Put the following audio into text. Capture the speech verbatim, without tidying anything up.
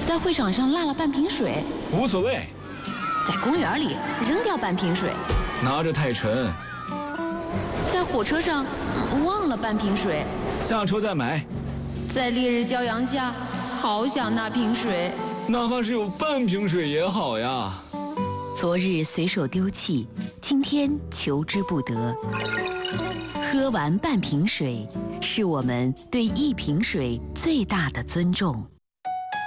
在会场上落了半瓶水， 无所谓。 在公园里扔掉半瓶水， 拿着太沉。 在火车上忘了半瓶水， 下车再买。 在烈日骄阳下，好想那瓶水， 哪怕是有半瓶水也好呀。 昨日随手丢弃，今天求之不得。喝完半瓶水，是我们对一瓶水最大的尊重。